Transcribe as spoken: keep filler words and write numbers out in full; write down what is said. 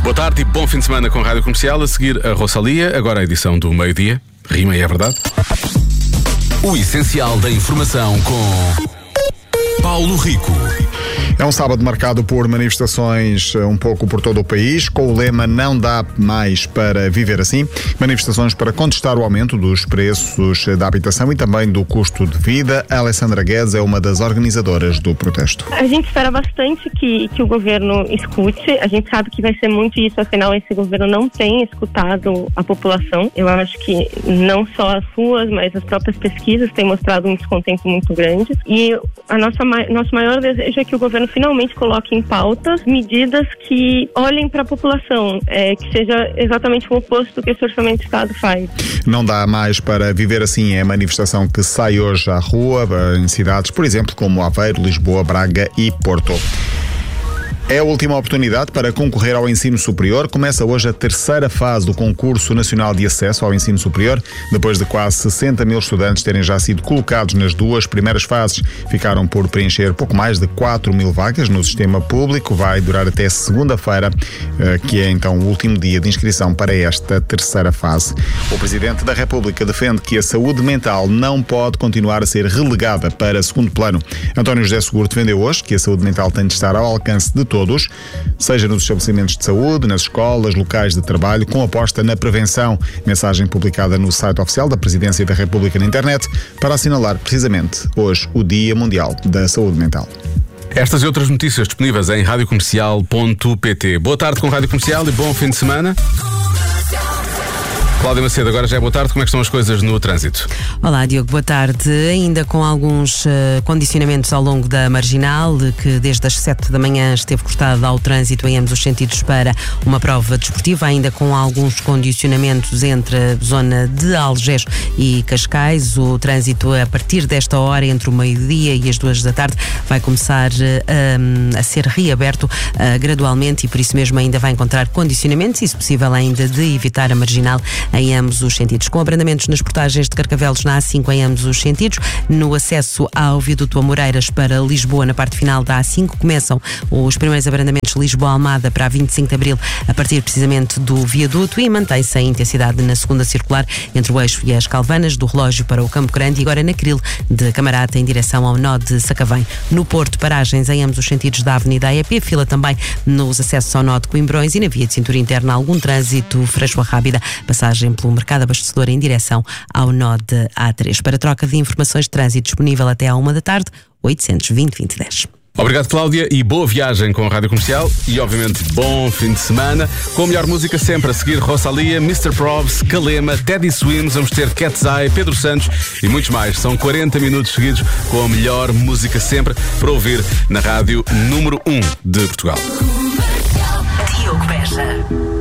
Boa tarde e bom fim de semana com a Rádio Comercial. A seguir a Rosalia, agora a edição do meio-dia. Rima, é verdade? O essencial da informação com Paulo Rico. É um sábado marcado por manifestações um pouco por todo o país, com o lema "Não dá mais para viver assim". Manifestações para contestar o aumento dos preços da habitação e também do custo de vida. A Alessandra Guedes é uma das organizadoras do protesto. A gente espera bastante que, que o governo escute. A gente sabe que vai ser muito isso, afinal esse governo não tem escutado a população. Eu acho que não só as ruas, mas as próprias pesquisas têm mostrado um descontento muito grande. E a nossa, nosso maior desejo é que o governo finalmente coloque em pauta medidas que olhem para a população, é, que seja exatamente o oposto do que esse orçamento do Estado faz. Não dá mais para viver assim é a manifestação que sai hoje à rua em cidades, por exemplo, como Aveiro, Lisboa, Braga e Porto. É a última oportunidade para concorrer ao ensino superior. Começa hoje a terceira fase do Concurso Nacional de Acesso ao Ensino Superior. Depois de quase sessenta mil estudantes terem já sido colocados nas duas primeiras fases, ficaram por preencher pouco mais de quatro mil vagas no sistema público. Vai durar até segunda-feira, que é então o último dia de inscrição para esta terceira fase. O Presidente da República defende que a saúde mental não pode continuar a ser relegada para segundo plano. António José Seguro defendeu hoje que a saúde mental tem de estar ao alcance de todos, seja nos estabelecimentos de saúde, nas escolas, locais de trabalho, com aposta na prevenção. Mensagem publicada no site oficial da Presidência da República na internet para assinalar precisamente hoje o Dia Mundial da Saúde Mental. Estas e outras notícias disponíveis em rádio comercial ponto pt. Boa tarde com a Rádio Comercial e bom fim de semana. Cláudia Macedo, agora já é boa tarde. Como é que estão as coisas no trânsito? Olá, Diogo, boa tarde. Ainda com alguns uh, condicionamentos ao longo da Marginal, que desde as sete da manhã esteve cortada ao trânsito em ambos os sentidos para uma prova desportiva, ainda com alguns condicionamentos entre a zona de Algés e Cascais. O trânsito a partir desta hora, entre o meio-dia e as duas da tarde, vai começar uh, a ser reaberto uh, gradualmente e por isso mesmo ainda vai encontrar condicionamentos e, se possível, ainda de evitar a Marginal em ambos os sentidos, com abrandamentos nas portagens de Carcavelos na A cinco em ambos os sentidos. No acesso ao viaduto Amoreiras para Lisboa, na parte final da A cinco, começam os primeiros abrandamentos Lisboa-Almada para a vinte e cinco de Abril, a partir precisamente do viaduto, e mantém-se a intensidade na segunda circular entre o Eixo e as Calvanas, do Relógio para o Campo Grande, e agora na Cril de Camarata em direção ao nó de Sacavém. No Porto, paragens em ambos os sentidos da Avenida A E P, fila também nos acessos ao nó de Coimbrões, e na via de cintura interna algum trânsito fresco a rápida, passagem pelo mercado abastecedor em direção ao nó de A três. Para troca de informações de trânsito disponível até à uma da tarde, oitocentos e vinte, vinte e dez. Obrigado, Cláudia, e boa viagem com a Rádio Comercial e, obviamente, bom fim de semana. Com a melhor música sempre, a seguir Rosalia, mister Probs, Kalema, Teddy Swims, vamos ter Cat's Eye, Pedro Santos e muitos mais. São quarenta minutos seguidos com a melhor música sempre para ouvir na rádio número um de Portugal. Diogo Beja.